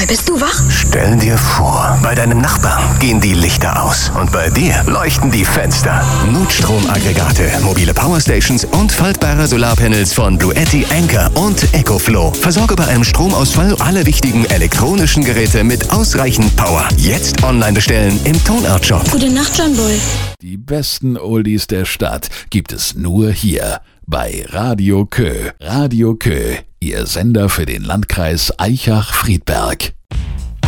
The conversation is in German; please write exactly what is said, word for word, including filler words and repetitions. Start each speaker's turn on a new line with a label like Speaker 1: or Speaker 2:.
Speaker 1: Boy, bist du wach?
Speaker 2: Stell dir vor, bei deinem Nachbarn gehen die Lichter aus und bei dir leuchten die Fenster. Notstromaggregate, mobile Powerstations und faltbare Solarpanels von Bluetti, Anker und EcoFlow. Versorge bei einem Stromausfall alle wichtigen elektronischen Geräte mit ausreichend Power. Jetzt online bestellen im Tonart-Shop.
Speaker 1: Gute Nacht, John Boy.
Speaker 3: Die besten Oldies der Stadt gibt es nur hier bei Radio Kö. Radio Kö, Ihr Sender für den Landkreis Aichach-Friedberg.